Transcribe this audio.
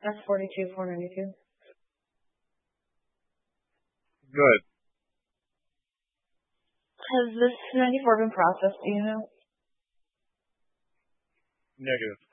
That's 42,492. Good. Has this 94 been processed, do you know? Negative.